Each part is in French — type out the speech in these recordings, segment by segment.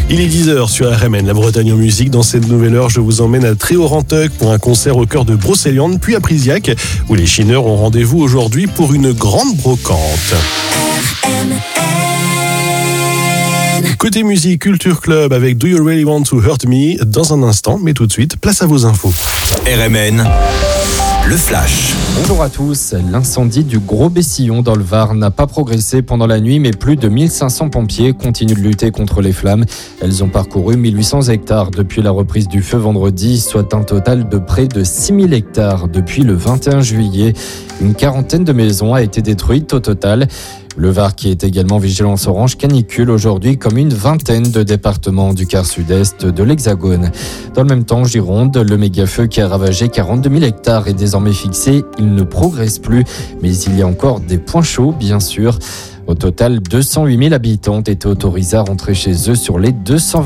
Il est 10h sur RMN, la Bretagne en musique. Dans cette nouvelle heure, je vous emmène à Tréoranteuc pour un concert au cœur de Brocéliande, puis à Prisiac, où les chineurs ont rendez-vous aujourd'hui pour une grande brocante. Côté musique, Culture Club avec Do You Really Want to Hurt Me dans un instant, mais tout de suite, place à vos infos. RMN, le flash. Bonjour à tous. L'incendie du Gros Bessillon dans le Var n'a pas progressé pendant la nuit, mais plus de 1500 pompiers continuent de lutter contre les flammes. Elles ont parcouru 1800 hectares depuis la reprise du feu vendredi, soit un total de près de 6000 hectares depuis le 21 juillet. Une quarantaine de maisons a été détruite au total. Le Var qui est également vigilance orange canicule aujourd'hui comme une vingtaine de départements du quart sud-est de l'Hexagone. Dans le même temps, Gironde, le méga-feu qui a ravagé 42 000 hectares est désormais fixé. Il ne progresse plus, mais il y a encore des points chauds, bien sûr. Au total, 208 000 habitants ont été autorisés à rentrer chez eux sur les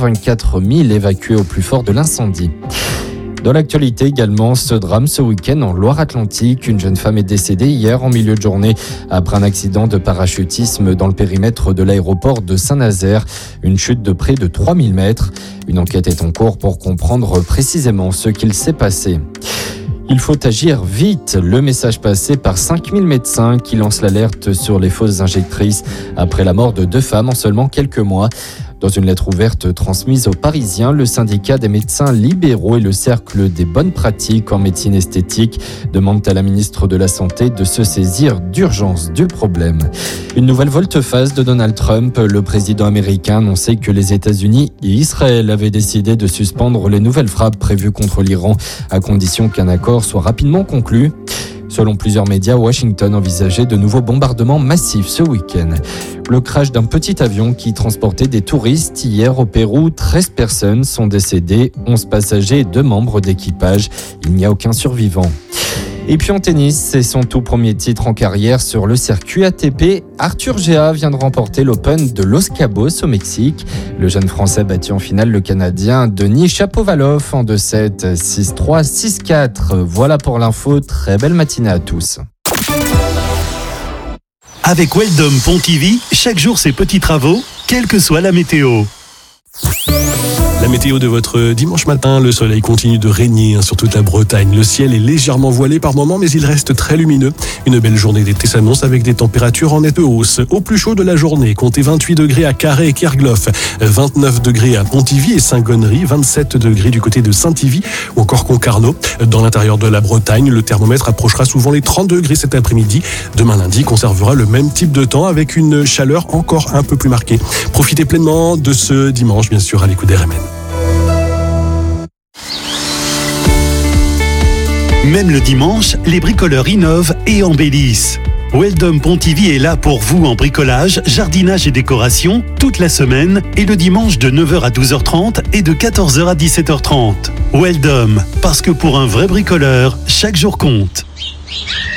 224 000 évacués au plus fort de l'incendie. Dans l'actualité également, ce drame ce week-end en Loire-Atlantique. Une jeune femme est décédée hier en milieu de journée après un accident de parachutisme dans le périmètre de l'aéroport de Saint-Nazaire. Une chute de près de 3000 mètres. Une enquête est en cours pour comprendre précisément ce qu'il s'est passé. Il faut agir vite. Le message passé par 5000 médecins qui lancent l'alerte sur les fausses injectrices après la mort de 2 femmes en seulement quelques mois. Dans une lettre ouverte transmise aux Parisiens, le syndicat des médecins libéraux et le cercle des bonnes pratiques en médecine esthétique demandent à la ministre de la Santé de se saisir d'urgence du problème. Une nouvelle volte-face de Donald Trump. Le président américain annonçait que les États-Unis et Israël avaient décidé de suspendre les nouvelles frappes prévues contre l'Iran à condition qu'un accord soit rapidement conclu. Selon plusieurs médias, Washington envisageait de nouveaux bombardements massifs ce week-end. Le crash d'un petit avion qui transportait des touristes hier au Pérou, 13 personnes sont décédées, 11 passagers et 2 membres d'équipage. Il n'y a aucun survivant. Et puis en tennis, c'est son tout premier titre en carrière sur le circuit ATP. Arthur Gea vient de remporter l'Open de Los Cabos au Mexique. Le jeune Français battu en finale le Canadien Denis Shapovalov en 2-7, 6-3, 6-4. Voilà pour l'info, très belle matinée à tous. Avec Weldom Pontivy, chaque jour ses petits travaux, quelle que soit la météo. La météo de votre dimanche matin, le soleil continue de régner sur toute la Bretagne. Le ciel est légèrement voilé par moments, mais il reste très lumineux. Une belle journée d'été s'annonce avec des températures en nette hausse. Au plus chaud de la journée, comptez 28 degrés à Carhaix et Kerglof, 29 degrés à Pontivy et Saint-Gonery, 27 degrés du côté de Saint-Yvy ou encore Concarneau. Dans l'intérieur de la Bretagne, le thermomètre approchera souvent les 30 degrés cet après-midi. Demain lundi, conservera le même type de temps avec une chaleur encore un peu plus marquée. Profitez pleinement de ce dimanche, bien sûr, à l'écoute d'RMN. Même le dimanche, les bricoleurs innovent et embellissent. Weldom Pontivy est là pour vous en bricolage, jardinage et décoration toute la semaine et le dimanche de 9h à 12h30 et de 14h à 17h30. Weldom, parce que pour un vrai bricoleur, chaque jour compte.